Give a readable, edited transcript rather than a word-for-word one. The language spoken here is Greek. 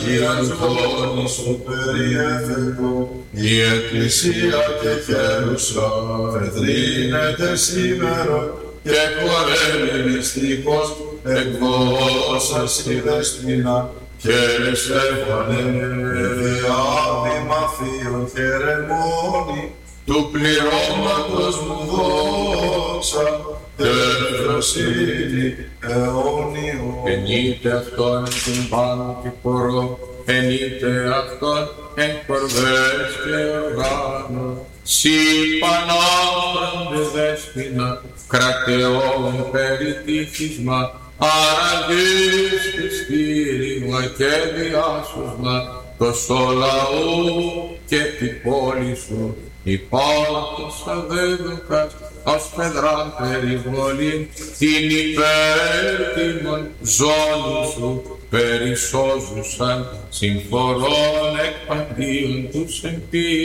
Αγίας ζώνης σου περιέφερτο, η Εκκλησία και χαίρουσα εθρύνεται σήμερα και χορεύει μυστικός εκδόσας η δεσποινα και Στέφανε διάδημα θείων χαιρεμόνι του πληρώματος μου δόξα τεφροσύνη αιώνιο. Ενείτε αυτόν την πάνω και χορό, ενείτε αυτόν εν κορδές και οργάνων. Συ πανάφροντε δέσποινα, κρατεών περιτύχισμα, αραγής και στήριγμα και διάσωσμα, το λαού και την πόλη σου, υπότος αδέδοκας, ως πεδράν περιβολήν, την υπέρτιμον ζώνη σου περισσόζουσαν, συμφορών εκ παντίον τους εμπειρών.